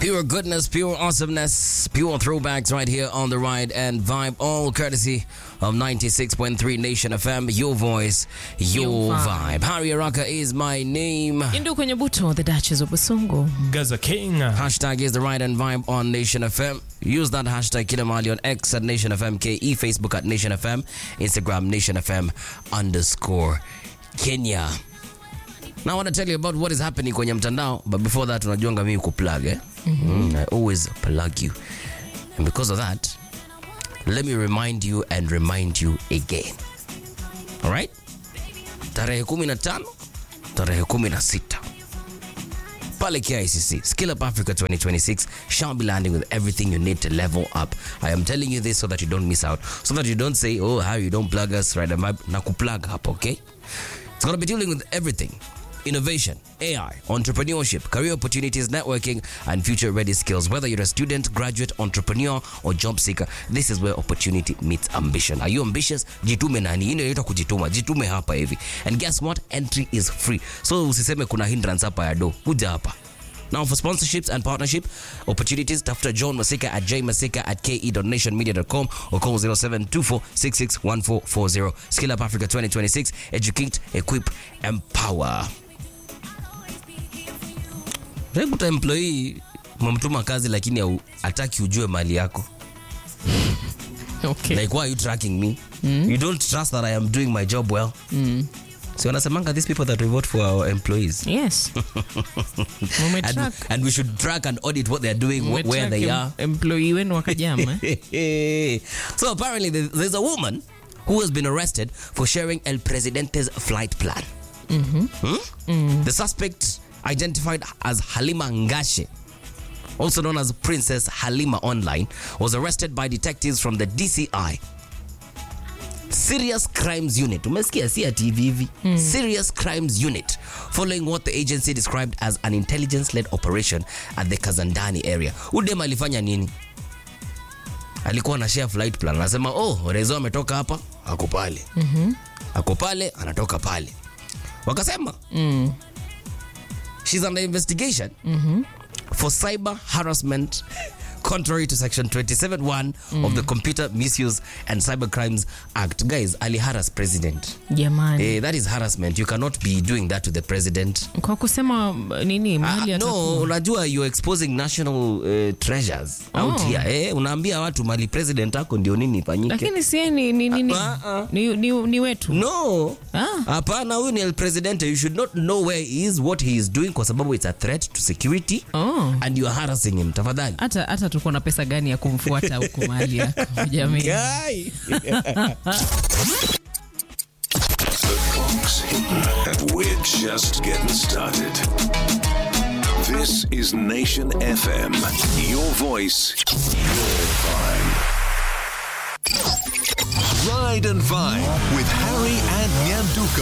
Pure goodness, pure awesomeness, pure throwbacks right here on the Ride and Vibe, all courtesy of 96.3 Nation FM, your voice, your vibe. Harry Araka is my name. Indu kwenye buto, the Duchess of Busungu. Gaza King. Hashtag is the Ride and Vibe on Nation FM. Use that hashtag kila mahali on X at Nation FM KE, Facebook at Nation FM, Instagram Nation FM _Kenya. Now I want to tell you about what is happening kwenye mtandao, but before that unajuanga mimi kuplug I always plug you. And because of that, let me remind you and remind you again. All right? Tarehe 15, tarehe 16. Pale KICC, Skill Up Africa 2026 shall be landing with everything you need to level up. I am telling you this so that you don't miss out. So that you don't say, oh, how you don't plug us, right? Na kuplug up, okay? It's going to be dealing with everything. Innovation, AI, entrepreneurship, career opportunities, networking, and future-ready skills. Whether you're a student, graduate, entrepreneur, or job seeker, this is where opportunity meets ambition. Are you ambitious? Jitume nani. Ino yoto kujituma. Jitume hapa hivi. And guess what? Entry is free. So usiseme kuna hindrance hapa ya do. Kuja hapa. Now for sponsorships and partnership opportunities, tafuta John Masika at jmasika@ke.nationmedia.com or call 0724661440. Skill Up Africa 2026. Educate, equip, empower. Rebuta employee mamtuma kazi lakini hataki ujue mali yako. Okay. Like, why are you tracking me? You don't trust that I am doing my job well. So wanasemanga these people that we vote for our employees. Yes. And we should track and audit what they're doing, where they are. Employee wenu wakajama. So apparently there's a woman who has been arrested for sharing El Presidente's flight plan. The suspect, identified as Halima Ngashe, also known as Princess Halima Online, was arrested by detectives from the DCI Serious Crimes Unit. Umesikia si ati hivi. Serious Crimes Unit, following what the agency described as an intelligence-led operation at the Kazandani area. Udem alifanya nini? Alikuwa na share flight plan. Anasema, Rezo ametoka hapa, ako pale. Ako pale, anatoka pale. Wakasema, she's under investigation for cyber harassment contrary to section 27(1) of the Computer Misuse and Cybercrimes Act. Guys, ali harass president. Jamani. That is harassment. You cannot be doing that to the president. Kwa kusema nini mali no, unajua you exposing national treasures out here. Unaambia watu mali president ako ndio nini ifanyike. Lakini si ni wetu. No. Hapana, huyu ni el presidente. You should not know where he is, what he is doing, kwa sababu it's a threat to security. And you are harassing him. Tafadhali. Hata tuko na pesa gani ya kumfuata huko mali yako jamii. And we're just getting started. This is Nation FM. Your voice, your vibe. Ride and Vibe with Harry and Nyanduko.